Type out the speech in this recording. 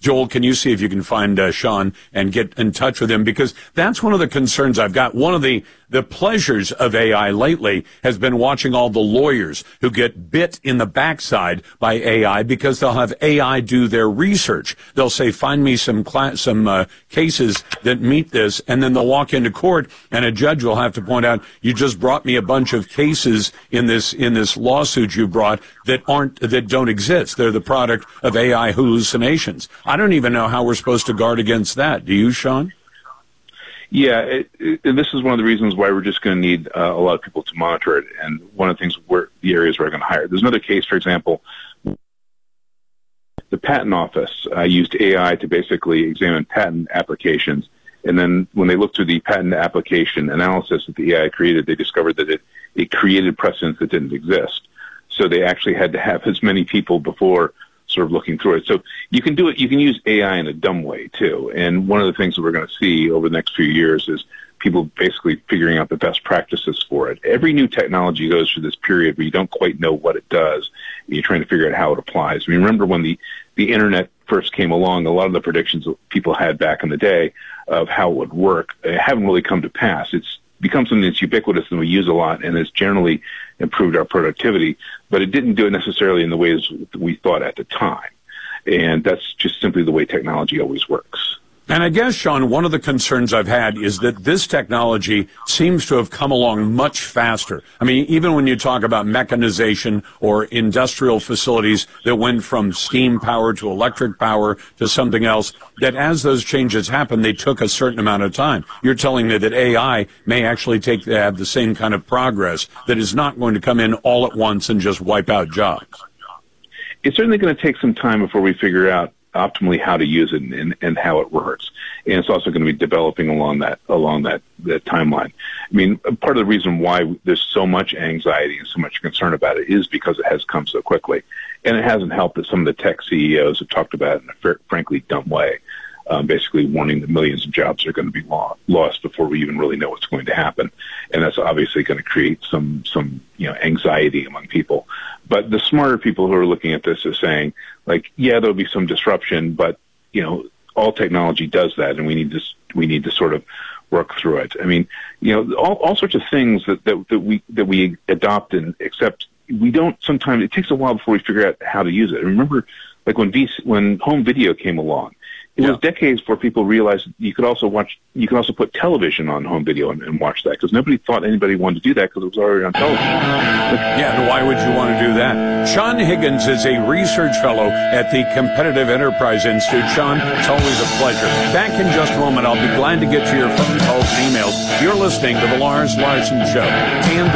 Joel, can you see if you can find Sean and get in touch with him? Because that's one of the concerns I've got. One of the pleasures of AI lately has been watching all the lawyers who get bit in the backside by AI because they'll have AI do their research. They'll say, find me some cases that meet this, and then they'll walk into court and a judge will have to point out, you just brought me a bunch of cases in this lawsuit you brought that don't exist. They're the product of AI hallucinations. I don't even know how we're supposed to guard against that. Do you, Sean? Yeah, this is one of the reasons why we're just going to need a lot of people to monitor it, and one of the things the areas we're going to hire. There's another case, for example, the Patent Office used AI to basically examine patent applications, and then when they looked through the patent application analysis that the AI created, they discovered that it created precedents that didn't exist. So they actually had to have as many people before sort of looking through it. So you can do it. You can use AI in a dumb way too. And one of the things that we're going to see over the next few years is people basically figuring out the best practices for it. Every new technology goes through this period where you don't quite know what it does, and you're trying to figure out how it applies. I mean, remember when the internet first came along, a lot of the predictions that people had back in the day of how it would work haven't really come to pass. It's become something that's ubiquitous and we use a lot, and has generally improved our productivity, but it didn't do it necessarily in the ways we thought at the time. And that's just simply the way technology always works. And I guess, Sean, one of the concerns I've had is that this technology seems to have come along much faster. I mean, even when you talk about mechanization or industrial facilities that went from steam power to electric power to something else, that as those changes happened, they took a certain amount of time. You're telling me that AI may actually have the same kind of progress, that is not going to come in all at once and just wipe out jobs. It's certainly going to take some time before we figure out optimally how to use it and how it works. And it's also going to be developing along that timeline. I mean, part of the reason why there's so much anxiety and so much concern about it is because it has come so quickly. And it hasn't helped that some of the tech CEOs have talked about it in a frankly dumb way, basically warning that millions of jobs are going to be lost before we even really know what's going to happen. And that's obviously going to create some anxiety among people. But the smarter people who are looking at this are saying, like, yeah, there'll be some disruption, but all technology does that, and we need to sort of work through it. I mean, all sorts of things that we adopt and accept. We don't sometimes. It takes a while before we figure out how to use it. I remember, like when home video came along, it was decades before people realized you could also put television on home video and watch that, because nobody thought anybody wanted to do that because it was already on television. Yeah, and why would you want to do that? Sean Higgins is a research fellow at the Competitive Enterprise Institute. Sean, it's always a pleasure. Back in just a moment, I'll be glad to get to your phone calls and emails. You're listening to The Lars Larson Show. And